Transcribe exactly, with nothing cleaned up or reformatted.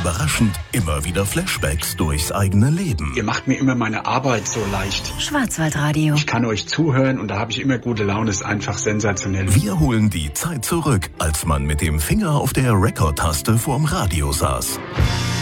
überraschend immer wieder Flashbacks durchs eigene Leben. Ihr macht mir immer meine Arbeit so leicht. Schwarzwaldradio. Ich kann euch zuhören und da habe ich immer gute Laune. Ist einfach sensationell. Wir holen die Zeit zurück, als man mit dem Finger auf der Rekord-Taste vorm Radio saß.